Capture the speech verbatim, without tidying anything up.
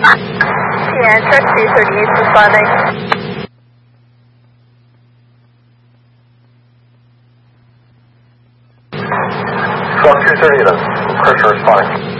Yeah, check three thirty-eight responding. Truck two thirty-eight, Christian responding.